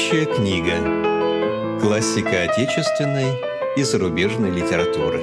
Рабочая книга. Классика отечественной и зарубежной литературы.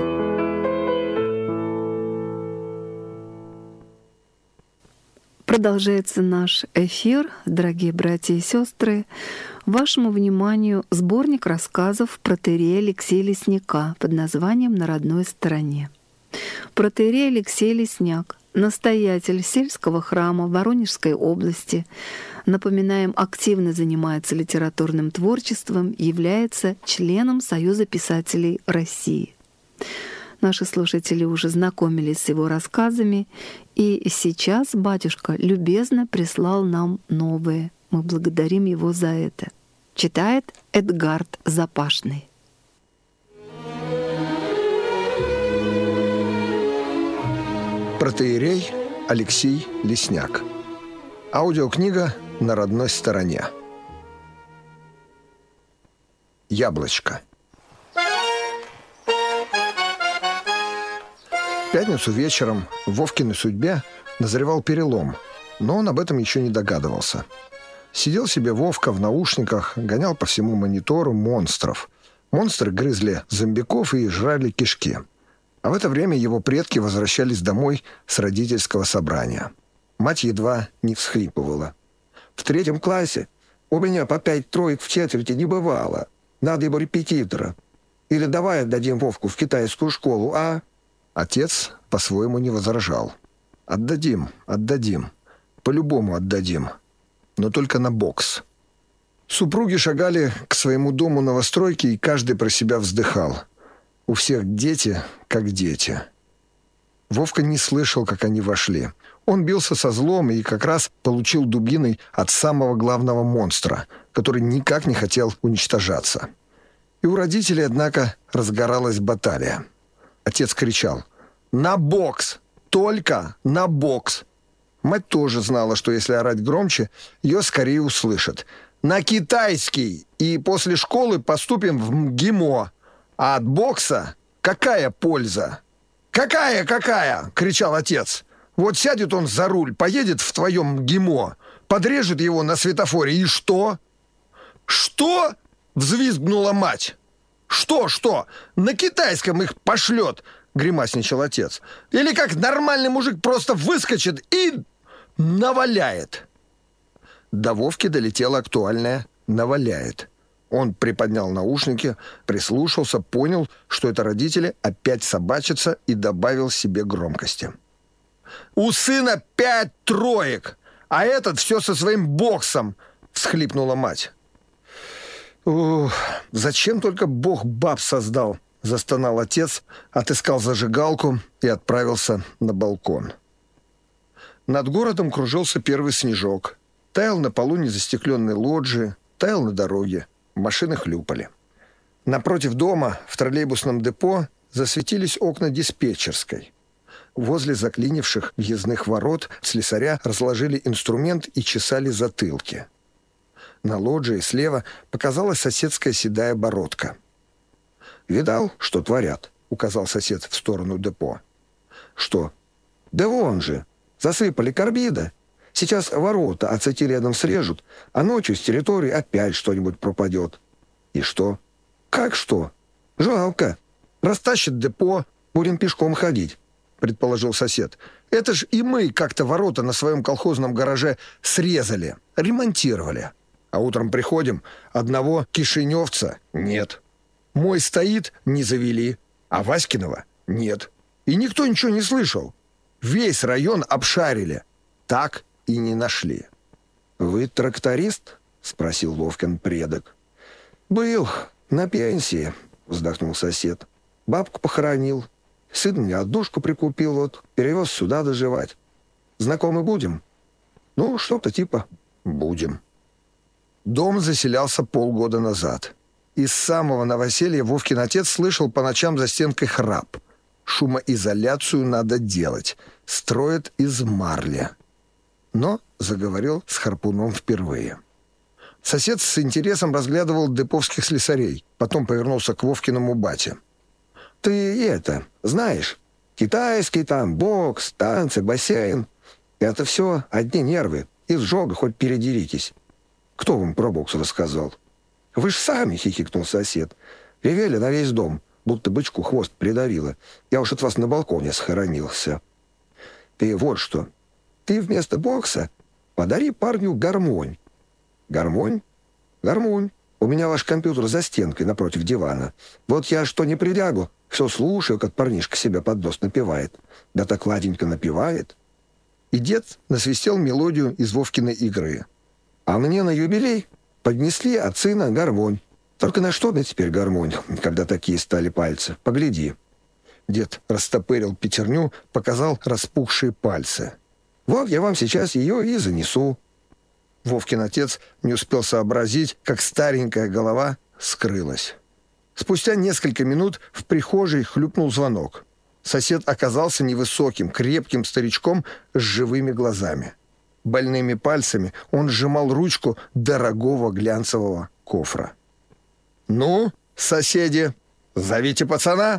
Продолжается наш эфир, дорогие братья и сестры. Вашему вниманию сборник рассказов протоиерея Алексея Лесняка под названием «На родной стороне». Протоиерей Алексей Лесняк, настоятель сельского храма в Воронежской области, напоминаем, активно занимается литературным творчеством, является членом Союза писателей России. Наши слушатели уже знакомились с его рассказами, и сейчас батюшка любезно прислал нам новые. Мы благодарим его за это. Читает Эдгард Запашный. Протоиерей Алексей Лесняк. Аудиокнига «На родной стороне». Яблочко. В пятницу вечером в Вовкиной судьбе назревал перелом, но он об этом еще не догадывался. Сидел себе Вовка в наушниках, гонял по всему монитору монстров. Монстры грызли зомбиков и жрали кишки. А в это время его предки возвращались домой с родительского собрания. Мать едва не всхлипывала. «В 3 классе у меня по 5 троек в четверти не бывало. Надо ему репетитора. Или давай отдадим Вовку в китайскую школу, а?» Отец по-своему не возражал. «Отдадим. По-любому отдадим. Но только на бокс». Супруги шагали к своему дому новостройки, и каждый про себя вздыхал. У всех дети, как дети. Вовка не слышал, как они вошли. Он бился со злом и как раз получил дубиной от самого главного монстра, который никак не хотел уничтожаться. И у родителей, однако, разгоралась баталия. Отец кричал: «На бокс! Только на бокс!» Мать тоже знала, что если орать громче, ее скорее услышат. «На китайский! И после школы поступим в МГИМО! А от бокса какая польза?» «Какая?» — кричал отец. «Вот сядет он за руль, поедет в твоем МГИМО, подрежет его на светофоре, и что?» «Что?» — взвизгнула мать. «Что? На китайском их пошлет!» — гримасничал отец. «Или как нормальный мужик просто выскочит и наваляет!» До Вовки долетело актуальное «наваляет». Он приподнял наушники, прислушался, понял, что это родители опять собачатся, и добавил себе громкости. «У сына 5 троек, а этот все со своим боксом!» — всхлипнула мать. «Ух, зачем только Бог баб создал?» — застонал отец, отыскал зажигалку и отправился на балкон. Над городом кружился первый снежок. Таял на полу незастекленной лоджии, таял на дороге. Машины хлюпали. Напротив дома, в троллейбусном депо, засветились окна диспетчерской. Возле заклинивших въездных ворот слесаря разложили инструмент и чесали затылки. На лоджии слева показалась соседская седая бородка. «Видал, что творят?» — указал сосед в сторону депо. «Что?» «Да вон же! Засыпали карбида. Сейчас ворота ацетиленом срежут, а ночью с территории опять что-нибудь пропадет». «И что?» «Как что? Жалко. Растащат депо, будем пешком ходить», — предположил сосед. «Это ж и мы как-то ворота на своем колхозном гараже срезали, ремонтировали. А утром приходим, одного кишиневца нет. Мой стоит, не завели, а Васькиного нет. И никто ничего не слышал. Весь район обшарили. Так и не нашли». «Вы тракторист?» — спросил Вовкин предок. «Был на пенсии», — вздохнул сосед. «Бабку похоронил. Сын мне однушку прикупил, вот, перевез сюда доживать. Знакомы будем?» «Ну, что-то типа будем». Дом заселялся полгода назад. И с самого новоселья Вовкин отец слышал по ночам за стенкой храп. Шумоизоляцию надо делать. Строят из марли. Но заговорил с Харпуном впервые. Сосед с интересом разглядывал деповских слесарей. Потом повернулся к Вовкиному бате. «Ты это, знаешь, китайский там, бокс, танцы, бассейн. Это все одни нервы. Изжога, хоть передеритесь. Кто вам про бокс рассказал? «Вы ж сами!» — хихикнул сосед. «Ревели на весь дом, будто бычку хвост придавило. Я уж от вас на балконе схоронился. Ты вот что. Ты вместо бокса подари парню гармонь». «Гармонь? Гармонь. У меня ваш компьютер за стенкой напротив дивана. Вот я что не прилягу, все слушаю, как парнишка себя под нос напевает. Да так ладенько напевает». И дед насвистел мелодию из Вовкиной игры. «А мне на юбилей поднесли от сына гармонь. Только на что мне теперь гармонь, когда такие стали пальцы? Погляди». Дед растопырил пятерню, показал распухшие пальцы. «Вот я вам сейчас ее и занесу». Вовкин отец не успел сообразить, как старенькая голова скрылась. Спустя несколько минут в прихожей хлюпнул звонок. Сосед оказался невысоким, крепким старичком с живыми глазами. Больными пальцами он сжимал ручку дорогого глянцевого кофра. «Ну, соседи, зовите пацана!»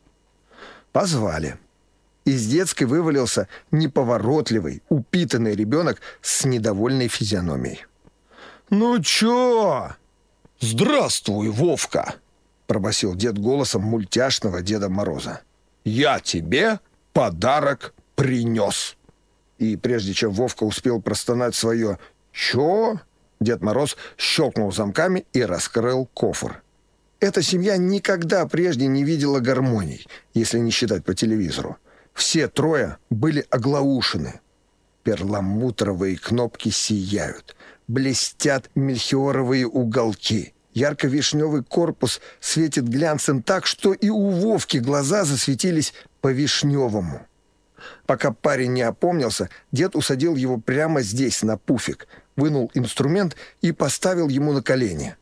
Позвали. Из детской вывалился неповоротливый, упитанный ребенок с недовольной физиономией. «Ну чё?» «Здравствуй, Вовка!» — пробасил дед голосом мультяшного Деда Мороза. «Я тебе подарок принес!» И прежде чем Вовка успел простонать свое «Чё?», Дед Мороз щелкнул замками и раскрыл кофр. Эта семья никогда прежде не видела гармоний, если не считать по телевизору. Все трое были оглаушены. Перламутровые кнопки сияют, блестят мельхиоровые уголки. Ярко-вишневый корпус светит глянцем так, что и у Вовки глаза засветились по-вишневому. Пока парень не опомнился, дед усадил его прямо здесь, на пуфик, вынул инструмент и поставил ему на колени.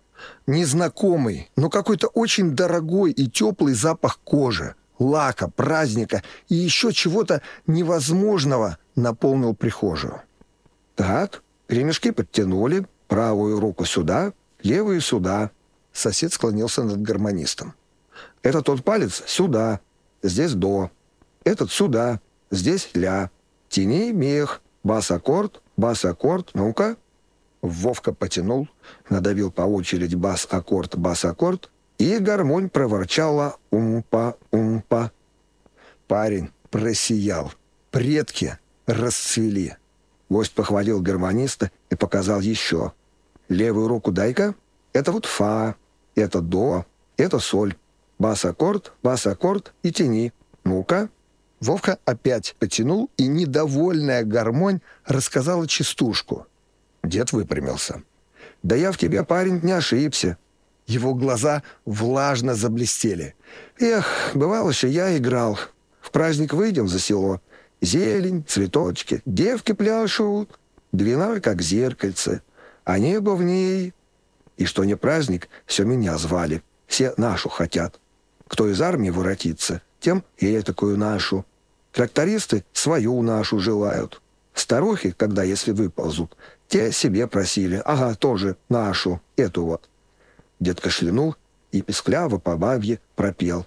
Незнакомый, но какой-то очень дорогой и теплый запах кожи, лака, праздника и еще чего-то невозможного наполнил прихожую. «Так, ремешки подтянули, правую руку сюда, левую сюда». Сосед склонился над гармонистом. «Это тот палец сюда, здесь до. Этот сюда, здесь ля. Тяни мех, бас-аккорд, ну-ка». Вовка потянул, надавил по очереди бас-аккорд, и гармонь проворчала умпа-умпа. Парень просиял. Предки расцвели. Гость похвалил гармониста и показал еще. «Левую руку дай-ка. Это вот фа, это до, это соль. Бас-аккорд и тяни. Ну-ка». Вовка опять потянул, и недовольная гармонь рассказала частушку. Дед выпрямился. «Да я в тебе, парень, не ошибся». Его глаза влажно заблестели. «Эх, бывало, что я играл. В праздник выйдем за село. Зелень, цветочки, девки пляшут. Двина, как зеркальце, а небо в ней. И что не праздник, все меня звали. Все нашу хотят. Кто из армии воротится, тем и такую нашу. Трактористы свою нашу желают. Старухи, когда если выползут, те себе просили. Ага, тоже нашу, эту вот». Дед кашлянул и пискляво по бабье пропел.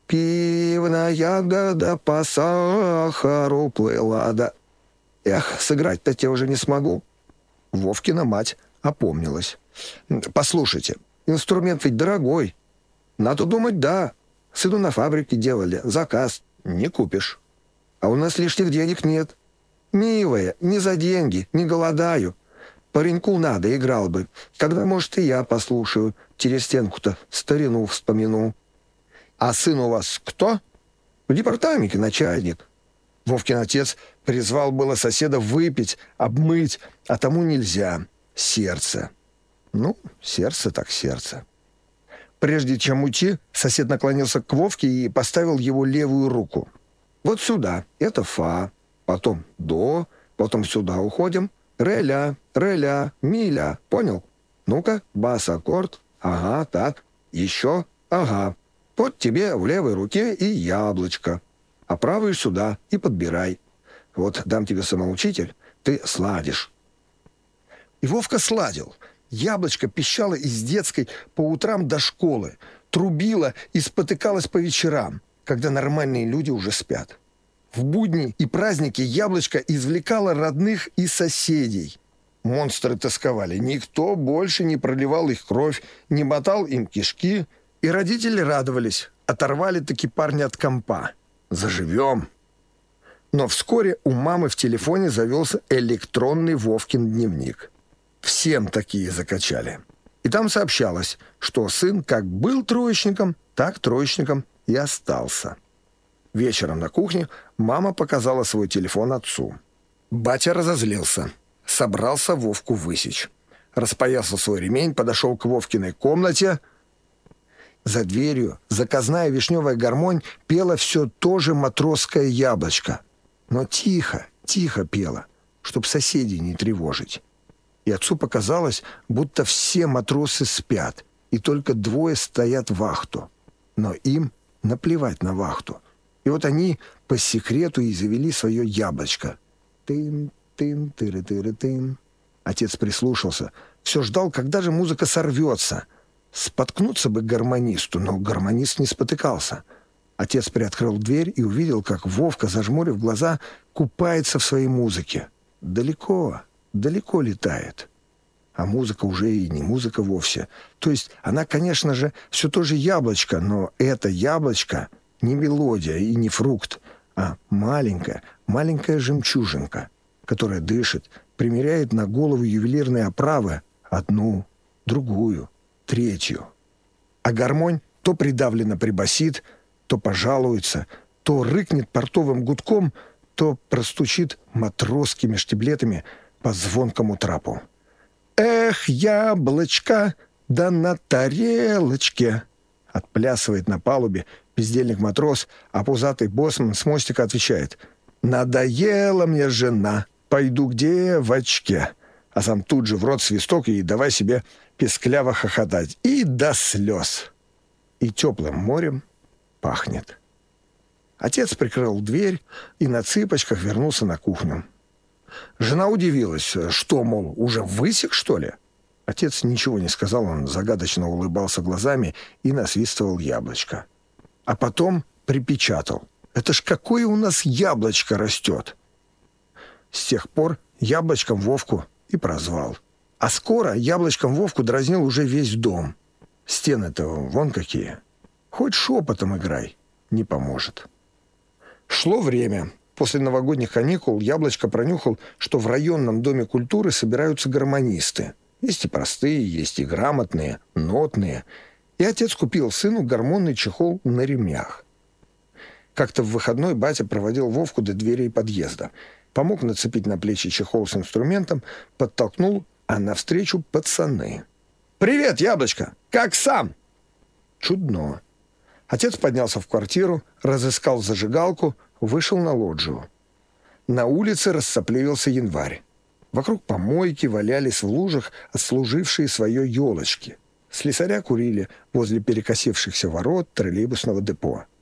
«Пивная ягода по сахару плыла да...» «Эх, сыграть-то те уже не смогу». Вовкина мать опомнилась. «Послушайте, инструмент ведь дорогой. Надо думать, да. Сыну на фабрике делали, заказ. Не купишь. А у нас лишних денег нет. Милая, не за деньги, не голодаю. Пареньку надо, играл бы. Когда, может, и я послушаю. Через стенку-то старину вспомяну». «А сын у вас кто?» «В департаменте начальник». Вовкин отец призвал было соседа выпить, обмыть, а тому нельзя. Сердце. Ну, сердце так сердце. Прежде чем уйти, сосед наклонился к Вовке и поставил его левую руку. «Вот сюда, это фа, потом до, потом сюда уходим. Ре-ля, ми-ля, понял? Ну-ка, бас-аккорд, ага, так, еще, ага. Вот тебе в левой руке и яблочко, а правую сюда и подбирай. Вот дам тебе самоучитель, ты сладишь». И Вовка сладил. Яблочко пищало из детской по утрам до школы, трубило и спотыкалось по вечерам, когда нормальные люди уже спят. В будни и праздники яблочко извлекало родных и соседей. Монстры тосковали. Никто больше не проливал их кровь, не мотал им кишки. И родители радовались. Оторвали-таки парня от компа. Заживем. Но вскоре у мамы в телефоне завелся электронный Вовкин дневник. Всем такие закачали. И там сообщалось, что сын как был троечником, так троечником и остался. Вечером на кухне мама показала свой телефон отцу. Батя разозлился. Собрался Вовку высечь. Распоясал свой ремень, подошел к Вовкиной комнате. За дверью заказная вишневая гармонь пела все то же матросское яблочко. Но тихо, тихо пела, чтоб соседей не тревожить. И отцу показалось, будто все матросы спят, и только двое стоят вахту. Но им наплевать на вахту. И вот они по секрету и завели свое яблочко. Тын, тыры-тыры-тын. Отец прислушался. Все ждал, когда же музыка сорвется. Споткнуться бы гармонисту, но гармонист не спотыкался. Отец приоткрыл дверь и увидел, как Вовка, зажмурив глаза, купается в своей музыке. Далеко, далеко летает. А музыка уже и не музыка вовсе. То есть она, конечно же, все то же яблочко, но это яблочко не мелодия и не фрукт, а маленькая, маленькая жемчужинка, которая дышит, примеряет на голову ювелирные оправы одну, другую, третью. А гармонь то придавленно прибасит, то пожалуется, то рыкнет портовым гудком, то простучит матросскими штиблетами по звонкому трапу. «Эх, яблочко, да на тарелочке!» Отплясывает на палубе бездельник матрос, а пузатый боссман с мостика отвечает: «Надоела мне жена, пойду к девочке». А сам тут же в рот свисток и давай себе пескляво хохотать. И до слез. И теплым морем пахнет. Отец прикрыл дверь и на цыпочках вернулся на кухню. Жена удивилась, что, мол, уже высек, что ли? Отец ничего не сказал, он загадочно улыбался глазами и насвистывал яблочко. А потом припечатал: «Это ж какое у нас яблочко растет!» С тех пор яблочком Вовку и прозвал. А скоро яблочком Вовку дразнил уже весь дом. Стены-то вон какие. Хоть шепотом играй, не поможет. Шло время. После новогодних каникул Яблочко пронюхал, что в районном доме культуры собираются гармонисты. Есть и простые, есть и грамотные, нотные. И отец купил сыну гармонный чехол на ремнях. Как-то в выходной батя проводил Вовку до дверей подъезда. Помог нацепить на плечи чехол с инструментом, подтолкнул, а навстречу пацаны. «Привет, Яблочко! Как сам?» Чудно. Отец поднялся в квартиру, разыскал зажигалку, вышел на лоджию. На улице рассоплевился январь. Вокруг помойки валялись в лужах отслужившие свое елочки. Слесаря курили возле перекосившихся ворот троллейбусного депо.